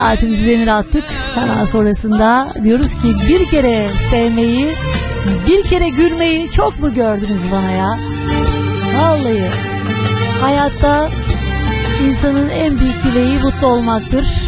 Saatimizi demir attık. Hemen sonrasında diyoruz ki bir kere sevmeyi, bir kere gülmeyi çok mu gördünüz bana ya? Vallahi hayatta insanın en büyük dileği mutlu olmaktır.